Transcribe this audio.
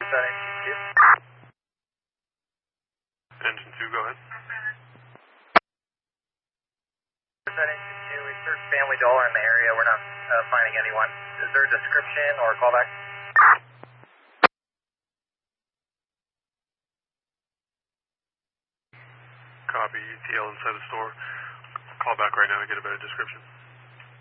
Is that engine 2? Engine 2, go ahead. Is that engine 2? We searched Family Dollar in the area. We're not finding anyone. Is there a description or a callback? Copy, ETL inside the store. Call back right now to get a better description.